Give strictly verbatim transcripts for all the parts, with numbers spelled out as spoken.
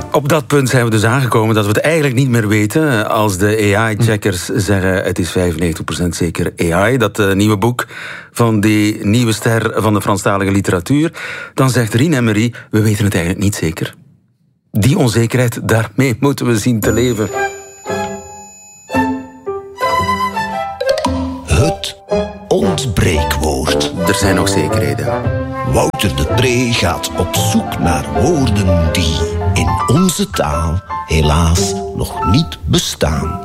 Op dat punt zijn we dus aangekomen dat we het eigenlijk niet meer weten. Als de A I-checkers zeggen het is vijfennegentig procent zeker A I, dat uh, nieuwe boek van die nieuwe ster van de Franstalige literatuur, dan zegt Rien en Marie, we weten het eigenlijk niet zeker. Die onzekerheid, daarmee moeten we zien te leven. Het ontbreekwoord. Er zijn nog zekerheden. Wouter de Pre gaat op zoek naar woorden die in onze taal helaas nog niet bestaan.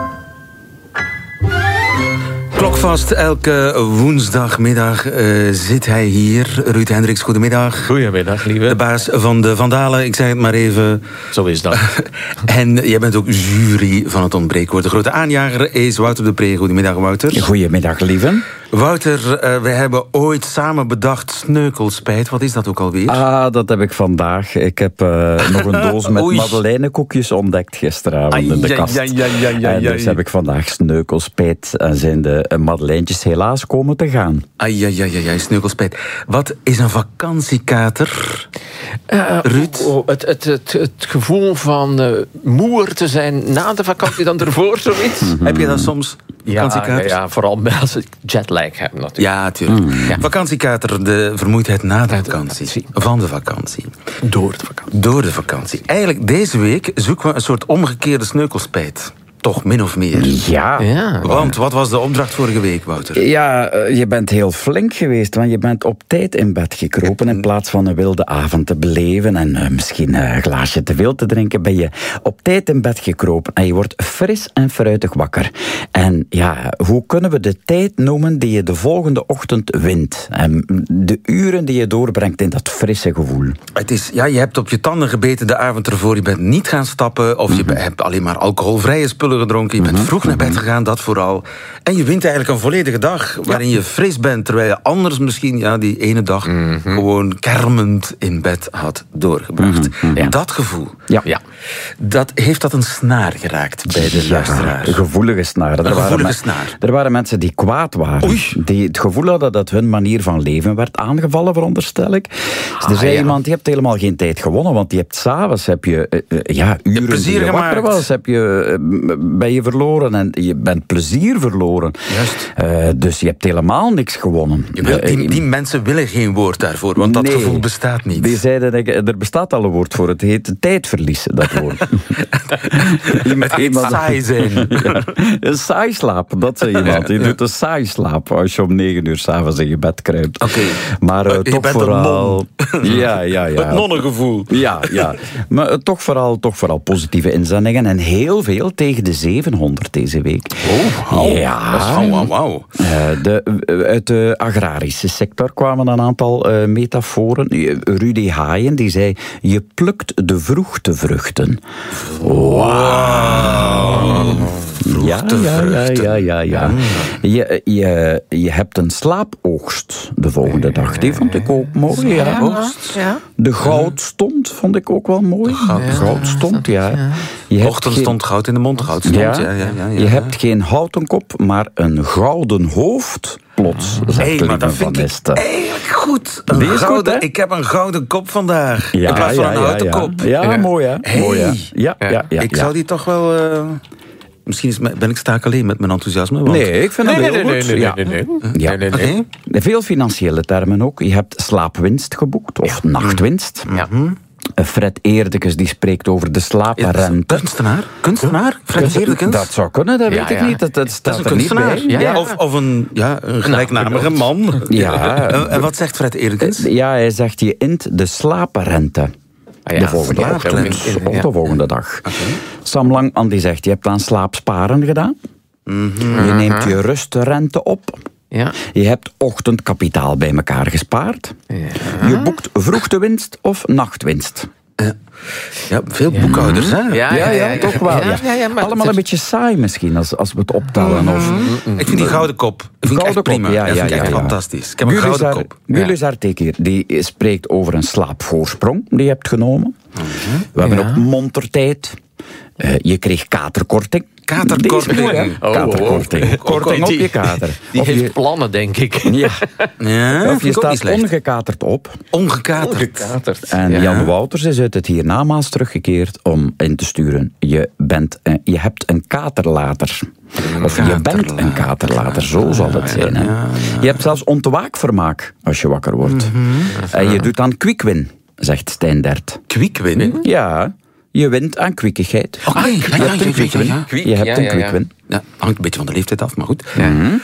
Klokvast, elke woensdagmiddag uh, zit hij hier. Ruud Hendricks, goedemiddag. Goedemiddag, lieve. De baas van de Vandalen, ik zeg het maar even. Zo is dat. En jij bent ook jury van het ontbreekwoord. De grote aanjager is Wouter de Pre. Goedemiddag, Wouter. Goedemiddag, lieve. Wouter, uh, wij hebben ooit samen bedacht sneukelspijt. Wat is dat ook alweer? Ah, dat heb ik vandaag. Ik heb uh, nog een doos met madelijnekoekjes ontdekt gisteravond in de kast. Ja, ja, ja, ja, en dus heb ik vandaag sneukelspijt en zijn de madelijntjes helaas komen te gaan. Ah, ja, ja, ja, ja, sneukelspijt. Wat is een vakantiekater? Uh, Ruud? Oh, oh, het, het, het, het gevoel van uh, moer te zijn na de vakantie dan ervoor, zoiets. Mm-hmm. Heb je dat soms? Ja, ja, vooral als ik jetlag heb natuurlijk. Ja, tuurlijk. Mm. Ja. Vakantiekater, de vermoeidheid na de vakantie. Van de vakantie. Door de vakantie. Door de vakantie. Eigenlijk deze week zoeken we een soort omgekeerde sneukelspijt. Toch, min of meer. Ja. ja. Want wat was de opdracht vorige week, Wouter? Ja, je bent heel flink geweest, want je bent op tijd in bed gekropen. In plaats van een wilde avond te beleven en uh, misschien een glaasje te veel te drinken, ben je op tijd in bed gekropen en je wordt fris en fruitig wakker. En ja, hoe kunnen we de tijd noemen die je de volgende ochtend wint? En de uren die je doorbrengt in dat frisse gevoel. Het is, ja, je hebt op je tanden gebeten de avond ervoor, je bent niet gaan stappen, of je mm-hmm. hebt alleen maar alcoholvrije spullen gedronken, je bent mm-hmm. vroeg naar bed gegaan, dat vooral. En je wint eigenlijk een volledige dag waarin ja. je fris bent, terwijl je anders misschien ja, die ene dag mm-hmm. gewoon kermend in bed had doorgebracht. Mm-hmm. Ja. Dat gevoel, ja. Ja, dat, heeft dat een snaar geraakt bij de ja, luisteraar? Een gevoelige snaar. Er, een waren gevoelige me- snaar. er waren mensen die kwaad waren. Oei. Die het gevoel hadden dat hun manier van leven werd aangevallen, veronderstel ik. Dus er zei ah, ja. iemand, je hebt helemaal geen tijd gewonnen, want je hebt s'avonds heb je uh, ja, uren plezier die je wakker gemaakt. was, heb je, uh, ben je verloren en je bent plezier verloren. Juist. Uh, dus je hebt helemaal niks gewonnen. Je wil, die, die mensen willen geen woord daarvoor, want dat nee, gevoel bestaat niet. Die zeiden, er bestaat al een woord voor, het heet tijdverlies, dat woord. Het heet saai zijn. Ja, een saaislaap, dat zei iemand. Je ja. doet een saaislaap als je om negen uur 's avonds in je bed kruipt. Oké. Maar uh, je toch bent vooral... een non. Ja, ja, ja. Het nonnengevoel. Ja, ja. Maar uh, toch, vooral, toch vooral positieve inzendingen. En heel veel tegen de zevenhonderd deze week. Oh, wow. Ja. Dat is wauw, wauw, wauw. Uh, de, uh, uit de agrarische sector kwamen een aantal uh, metaforen. Uh, Rudy Haaien, die zei... Je plukt de vroegtevruchten. Wauw. Ja, ja, ja, ja, ja, ja. Je, je, je hebt een slaapoogst de volgende dag. Die vond ik ook mooi. Ja. Oogst. De goudstond vond ik ook wel mooi. De goud- goudstond, ja. Je hebt Ochtend geen- stond goud in de mond, goud stond. Ja, Ja, ja, ja, ja, je ja. hebt geen houten kop, maar een gouden hoofd. Plots, zegt Hey, de maar dat lieve vind Van ik Esten. eigenlijk goed. Een Die is goed, gouden, hè? ik heb een gouden kop vandaag. Ja, in plaats van ja, een ja, houten ja. kop. Ja, Ja. mooi hè. Hey. Mooi, hè? Ja, ja, ja, ik ja. zou die toch wel... Uh, misschien is, ben ik staak alleen met mijn enthousiasme. Want... Nee, ik vind Nee, dat nee, heel nee, goed. nee, Ja. nee, nee, nee. Ja. Nee, nee, nee. Oké. Veel financiële termen ook. Je hebt slaapwinst geboekt, of nachtwinst. Ja. Fred Eerdekes die spreekt over de Ja, dat is een slapenrente. kunstenaar? Kunstenaar? Fred Eerdekes? Dat zou kunnen, dat Ja, weet ik ja. niet. Dat, dat Dat staat is een er niet bij. kunstenaar. Ja, ja. Of, of een, ja, een gelijknamige man. Ja. En, en wat zegt Fred Eerdekes? Ja, hij zegt je int de slapenrente. Ah, ja. De volgende Ja, ochtend, ja. of de volgende dag. Sam Langman die zegt, je hebt aan slaapsparen gedaan. Mm-hmm. Je neemt je rustrente op. Ja. Je hebt ochtendkapitaal bij elkaar gespaard. Ja. Je boekt vroegtewinst of nachtwinst. Ja. Ja, veel boekhouders, hè? Ja, Ja, ja, toch wel. Ja, Ja. ja, ja, maar Allemaal het een is- beetje saai misschien, als, als we het optellen. Of... Ik vind die gouden kop ik vind ik echt Gouden kop, prima. ja, dat vind ja, ik echt ja, ja. fantastisch. Ik heb een gouden Gulizar, kop. Gulizar Tekir, die spreekt over een slaapvoorsprong die je hebt genomen. We hebben Ja. ook montertijd. Uh, je kreeg katerkorting. Katerkorting. Oh, Katerkorting. oh. Korting op Die- je kater. Die Of heeft je, plannen, denk ik. ja, Ja, of vind je ik ook niet staat slecht. ongekaterd op. Ongekaterd. Ongekaterd. En Ja. Jan Wouters is uit het hiernamaals teruggekeerd om in te sturen. Je, bent, een- je hebt een katerlater. Of je bent een katerlater, zo zal het zijn. Hè. Je hebt zelfs ontwaakvermaak als je wakker wordt. En je doet aan kwiekwin, zegt Stijn Dert. Kwiekwin. Ja, je wint aan kwiekigheid. Oh, nee, ja, Je hebt ja, een ja, kwiekwin. ja, ja. Kwiek, Je hebt ja, een ja, ja. kwiekwin. Ja, hangt een beetje van de leeftijd af, maar goed.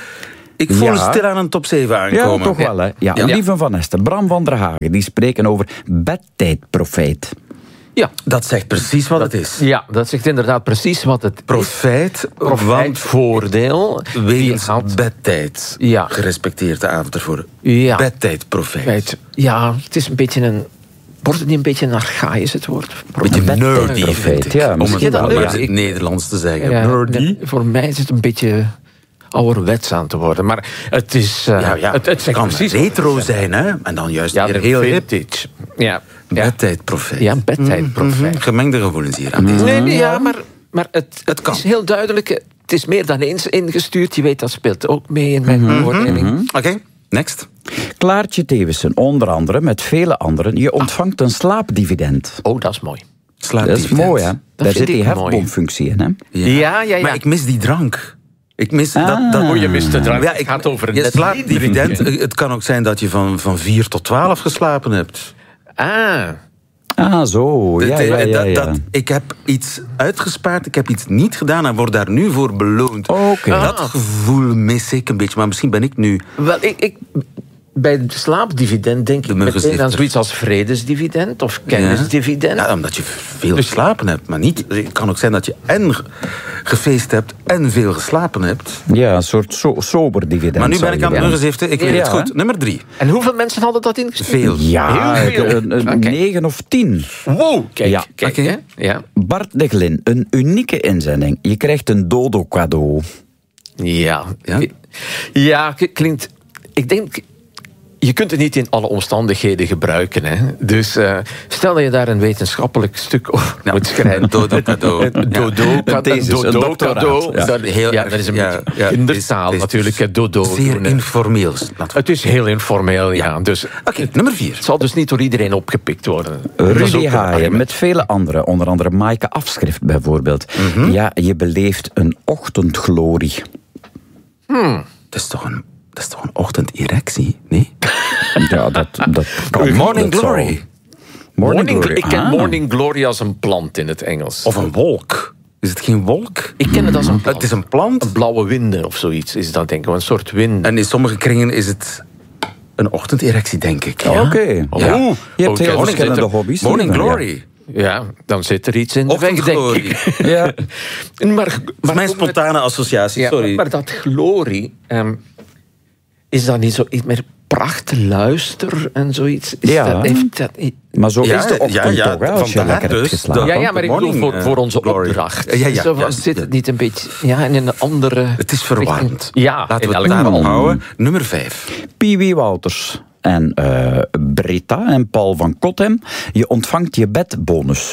Ik voel Ja. een stilaan een top zeven Ja, aankomen. toch wel, hè. Ja, Ja. Lieve van Esten, Bram van der Hagen, die spreken over bedtijdprofijt. Ja. Dat zegt precies wat het is. Ja, dat zegt inderdaad precies wat het is. Profijt, Profijt, want voordeel. wegens Die had- bedtijd Ja. gerespecteerd de avond ervoor. Ja. Bedtijdprofijt. Feit. Ja, het is een beetje een... Wordt het niet een beetje een archaïs, het woord? Beetje nerdy, bedtijdprofijt, vind ik. ja, Om misschien het wel, maar ja. in het Nederlands te zeggen. Ja, Nerdy. nee, voor mij is het een beetje ouderwets aan te worden. Maar het is... uh, Ja, ja. Het, het zegt kan precies wat retro het is. zijn, hè? En dan juist Ja, weer de heel hip. vintage. Ja. Ja. Bedtijdprofijt. Ja, bedtijdprofijt. Gemengde gevoelens hier aan deze. Nee, nee, ja, maar, maar het, het, kan. is heel duidelijk. Het is meer dan eens ingestuurd. Je weet, dat speelt ook mee in mijn beoordeling. Oké, next. Klaartje Thewissen, onder andere, met vele anderen, je ontvangt een slaapdividend. Oh, dat is mooi. Dat is Slaapdividend. mooi, hè? Daar vind zit die ik mooi. hefboomfunctie in, hè? Ja, ja, ja. Maar ik mis die drank. Ik mis Ah. dat... dat Oh, je mist de drank. Ja, Het ik, gaat over een je net slaapdividend. drinken. Het kan ook zijn dat je van, van vier tot twaalf geslapen hebt. Ah, Ah, zo. Ja, Dat- ja, ja, dat- ja. dat- ik heb iets uitgespaard, ik heb iets niet gedaan en word daar nu voor beloond. Oké. Ah. Dat gevoel mis ik een beetje, maar misschien ben ik nu... wel, ik... ik bij het slaapdividend denk De ik muggen meteen aan zitten. zoiets als vredesdividend of kennisdividend. Ja, omdat je veel Dus- geslapen hebt, maar niet... Het kan ook zijn dat je en ge- gefeest hebt en veel geslapen hebt. Ja, een soort so sober dividend. Maar nu zou ben ik je aan het willen. muggenziften, ik weet Ja, het goed. hè? Nummer drie. En hoeveel mensen hadden dat ingestuurd? Veel. Ja, Heel veel. een, een Oké. negen of tien. Wow, kijk, Ja. kijk. Oké. Hè? Ja. Bart de Glin, een unieke inzending. Je krijgt een dodo cadeau. Ja. Ja? Ja, k- klinkt... Ik denk... Je kunt het niet in alle omstandigheden gebruiken. Hè? Dus uh, stel dat je daar een wetenschappelijk stuk over Ja. moet schrijven. Een dodo cadeau. Een dodo Ja. cadeau. Een thesis, Een een dodo doctoraat. cadeau. Ja. Dat, heel, ja, dat is een Ja, beetje ja, kindertaal het is- natuurlijk. hè, Dodo. Zeer doen, hè. informeel. Laten we- Het is heel informeel, ja. Dus Oké, nummer vier. het zal dus niet door iedereen opgepikt worden. Dat is ook Rudy een Haaien, argument. met vele anderen. Onder andere Maaike Afschrift bijvoorbeeld. Ja, je beleeft een ochtendglorie. Dat is toch een, dat is toch een ochtenderectie? Nee? Ja, dat, dat kan. Morning dat zou- glory. Morning, Morning, glory. ik ken Ah. morning glory als een plant in het Engels. Of een wolk. Is het geen wolk? ik ken het als een plant. Het is een plant. Een blauwe winden of zoiets is dat, denk ik. Een soort wind. En in sommige kringen is het een ochtenderectie, denk ik. Oké. Ja. Oh, Je hebt oké. heel Morning verschillende zit er- hobby's. Morning Steven, ja. glory. Ja, dan zit er iets in de weg, denk Ochtendglory. ik. Ja. Maar, maar, Dat is mijn spontane associatie, ja, sorry. maar dat glorie, ehm, is dat niet zoiets meer prachtluister en zoiets? Is Ja. dat, heeft dat, Maar zo Ja, is de ochtend ja, ja, toch, hè, als je vandaar lekker hebt dus geslapen. de- ja, ja, maar ik bedoel Morning, voor, eh, voor onze glory. opdracht. Ja, ja, Zo, ja. zit het niet een beetje ja, in een andere... Het is verwarrend. richting? Ja, Laten in we elk het daarop geval. houden. Nummer vijf. Piwi Wouters en eh Britta en Paul van Kottem. Je ontvangt je bedbonus.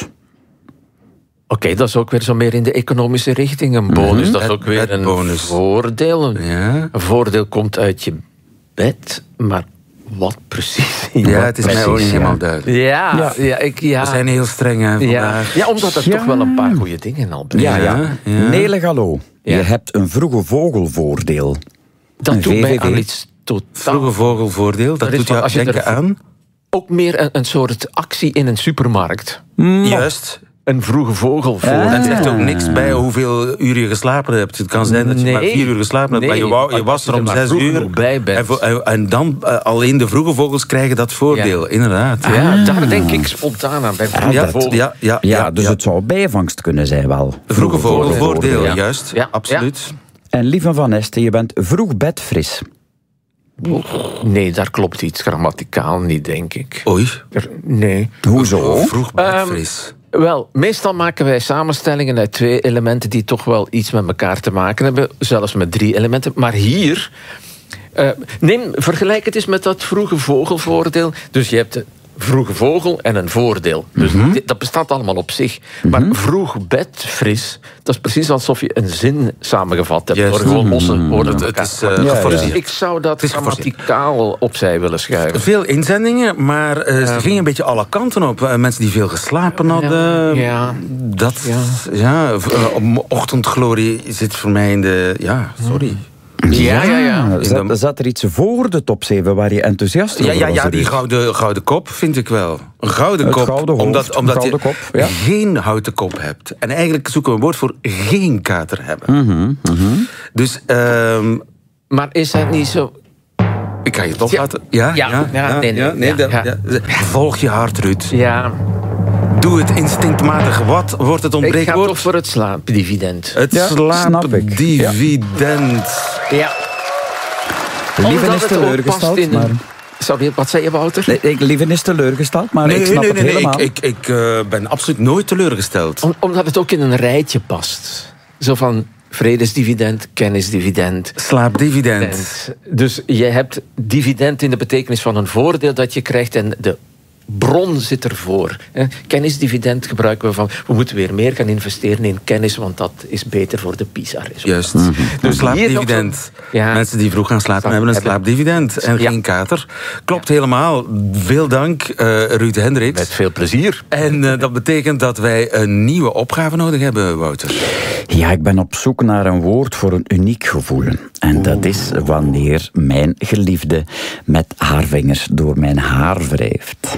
Oké, dat is ook weer zo meer in de economische richting. Een bonus, dat is Het- ook weer het een bonus. voordeel. Een, Ja. een voordeel komt uit je bed, maar wat precies? Ja, het is mij ook niet precies, helemaal ja. duidelijk. Ja, ja. Ja. ik, ja. We zijn heel streng hè, ja. vandaag. ja, omdat er Ja. toch wel een paar goede dingen al bij Ja, ja. Ja, ja. Nele Gallo. Ja. Je hebt een vroege vogelvoordeel. Dat Een doet mij V V V. aan iets totaal... Vroege vogelvoordeel, dat Dat is doet van, jou als je denken er- aan. Ook meer een, een soort actie in een supermarkt. Juist. Een vroege vogel voor. En het Ah. zegt ook niks bij hoeveel uur je geslapen hebt. Het kan zijn dat je Nee. maar vier uur geslapen hebt, Nee, maar je, wou, je als was je er er om maar zes vroeg uur. genoeg bij bent. En, vo- en, en dan uh, alleen de vroege vogels krijgen dat voordeel, Ja. inderdaad. Ja, daar denk ik spontaan aan. Bij vroege Ja, vogel. ja, ja, Ja, ja, dus ja. het zou bijvangst kunnen zijn wel. De vroege vogelvoordeel, voordeel. Ja. juist. Ja. Absoluut. En Lieve van Esten, je bent vroeg bedfris. Nee, daar klopt iets grammaticaal niet, denk ik. Oei. Er- nee. Hoezo? Vroeg bedfris. Wel, meestal maken wij samenstellingen uit twee elementen die toch wel iets met elkaar te maken hebben. Zelfs met drie elementen. Maar hier... eh, neem, vergelijk het eens met dat vroege vogelvoordeel. Dus je hebt vroege vogel en een voordeel. Dus Mm-hmm. dit- dat bestaat allemaal op zich. Maar vroeg bed, fris, dat is precies alsof je een zin samengevat hebt. Juist. Door gewoon losse woorden. Het, aan het elkaar is te uh, plakken. Ja, geforceerd. Dus ik zou dat is geforceerd. grammaticaal opzij willen schuiven. Veel inzendingen, maar uh, ze gingen een beetje alle kanten op. Uh, mensen die veel geslapen hadden. Ja. Dat, ja. Ja. ja uh, ochtendglorie zit voor mij in de... Ja, sorry. Ja, ja, ja. In Zat, de- zat er iets voor de top zeven waar je enthousiast over Ja, ja, was? ja, die Ruud? gouden, gouden kop vind ik wel. Een gouden Het kop. gouden hoofd, omdat omdat gouden je kop, ja. geen houten kop hebt. En eigenlijk zoeken we een woord voor geen kater hebben. Mm-hmm, Dus ehm Maar is het niet zo... ik ga je toch Ja. laten... Ja, Ja, ja, nee, nee, ja, dat- ja. ja. Volg je hart, Ruud. Ja, Doe het instinctmatig. Wat wordt het ik ga ontbreekwoord? toch voor het slaapdividend. Het Ja, snap ik. slaapdividend. Ja. Lieven Omdat is het ook teleurgesteld, past in maar... een- Sorry, wat zei je, Wouter? Nee, ik, Lieven is teleurgesteld, maar Nee, ik snap nee, het nee, nee. helemaal. Ik, ik, ik uh, ben absoluut nooit teleurgesteld. Om- omdat het ook in een rijtje past. Zo van vredesdividend, kennisdividend. Slaapdividend. Dus je hebt dividend in de betekenis van een voordeel dat je krijgt en de bron zit ervoor. hè. Kennisdividend gebruiken we van we moeten weer meer gaan investeren in kennis, want dat is beter voor de PISA-resultaten. Juist. Mhm. Dus slaapdividend. Hier nog zo- Ja. Mensen die vroeg gaan slapen Slaap- hebben een hebben- slaapdividend en Ja. geen kater. Klopt helemaal. Veel dank, uh, Ruud Hendricks. Met veel plezier. En uh, dat betekent dat wij een nieuwe opgave nodig hebben, Wouter. Ja, ik ben op zoek naar een woord voor een uniek gevoel. En dat is wanneer mijn geliefde met haar vingers door mijn haar wrijft.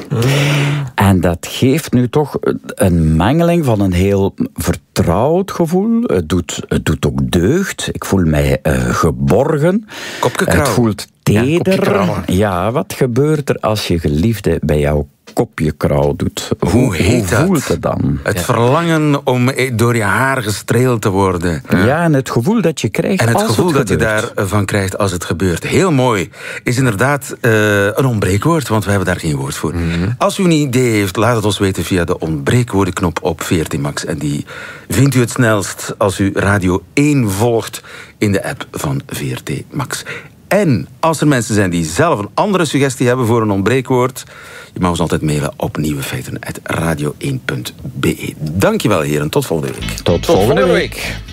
En dat geeft nu toch een mengeling van een heel vertrouwd gevoel. Het doet, het doet ook deugd. Ik voel mij uh, geborgen. Kopje Het krauw. voelt Ja, kopje teder. krauw. Ja, wat gebeurt er als je geliefde bij jou kopje krauw doet? Hoe heet dat? voelt het dan? Het verlangen om door je haar gestreeld te worden. Ja, en het gevoel dat je krijgt En het als gevoel het dat je gebeurt. daarvan krijgt als het gebeurt. Heel mooi. Is inderdaad uh, een ontbreekwoord, want we hebben daar geen woord voor. Mm-hmm. Als u een idee heeft, laat het ons weten via de ontbreekwoordenknop op V R T Max. En die vindt u het snelst als u Radio één volgt in de app van V R T Max. En als er mensen zijn die zelf een andere suggestie hebben voor een ontbreekwoord, je mag ons altijd mailen op nieuwefeiten apenstaartje radio één punt be. Dankjewel heren, tot volgende week. Tot, Tot volgende volgende week. week.